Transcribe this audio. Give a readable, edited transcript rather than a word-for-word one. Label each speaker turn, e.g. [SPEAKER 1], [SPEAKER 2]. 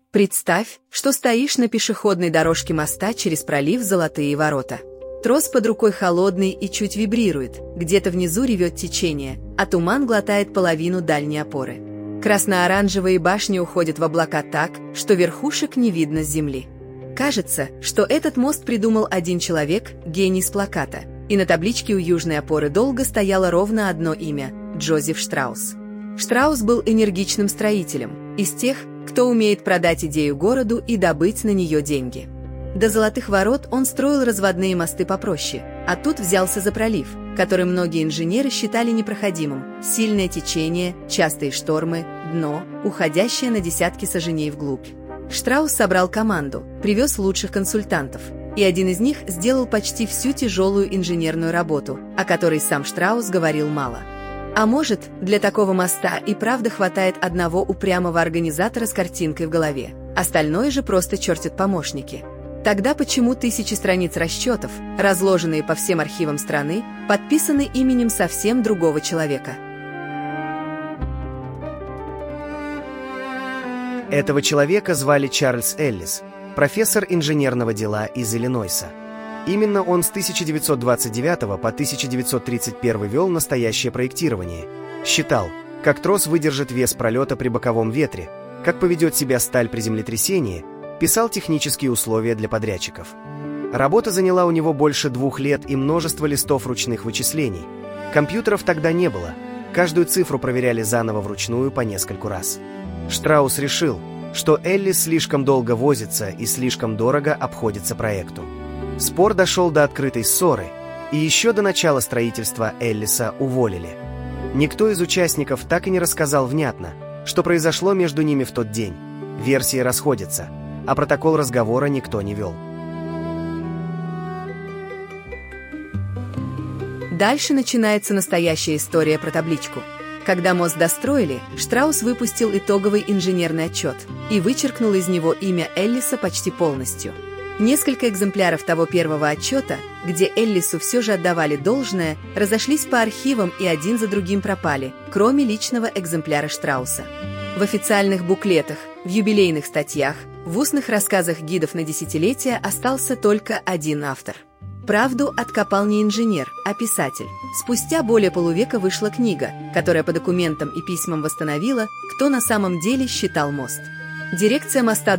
[SPEAKER 1] Представь, что стоишь на пешеходной дорожке моста через пролив Золотые ворота. Трос под рукой холодный и чуть вибрирует, где-то внизу ревет течение, а туман глотает половину дальней опоры. Красно-оранжевые башни уходят в облака так, что верхушек не видно с земли. Кажется, что этот мост придумал один человек, гений с плаката, и на табличке у южной опоры долго стояло ровно одно имя – Джозеф Штраус. Штраус был энергичным строителем, из тех, кто умеет продать идею городу и добыть на нее деньги. До Золотых ворот он строил разводные мосты попроще, а тут взялся за пролив, который многие инженеры считали непроходимым. Сильное течение, частые штормы, дно, уходящее на десятки саженей вглубь. Штраус собрал команду, привез лучших консультантов, и один из них сделал почти всю тяжелую инженерную работу, о которой сам Штраус говорил мало. А может, для такого моста и правда хватает одного упрямого организатора с картинкой в голове, остальное же просто чертят помощники. Тогда почему тысячи страниц расчетов, разложенные по всем архивам страны, подписаны именем совсем другого человека?
[SPEAKER 2] Этого человека звали Чарльз Эллис, профессор инженерного дела из Иллинойса. Именно он с 1929 по 1931 вел настоящее проектирование. Считал, как трос выдержит вес пролета при боковом ветре, как поведет себя сталь при землетрясении, писал технические условия для подрядчиков. Работа заняла у него больше 2 лет и множество листов ручных вычислений. Компьютеров тогда не было, каждую цифру проверяли заново вручную по нескольку раз. Штраус решил, что Эллис слишком долго возится и слишком дорого обходится проекту. Спор дошел до открытой ссоры, и еще до начала строительства Эллиса уволили. Никто из участников так и не рассказал внятно, что произошло между ними в тот день. Версии расходятся, а протокол разговора никто не вел.
[SPEAKER 1] Дальше начинается настоящая история про табличку. Когда мост достроили, Штраус выпустил итоговый инженерный отчет и вычеркнул из него имя Эллиса почти полностью. Несколько экземпляров того первого отчета, где Эллису все же отдавали должное, разошлись по архивам и один за другим пропали, кроме личного экземпляра Штрауса. В официальных буклетах, в юбилейных статьях, в устных рассказах гидов на десятилетия остался только один автор. Правду откопал не инженер, а писатель. Спустя более полувека вышла книга, которая по документам и письмам восстановила, кто на самом деле считал мост. Дирекция моста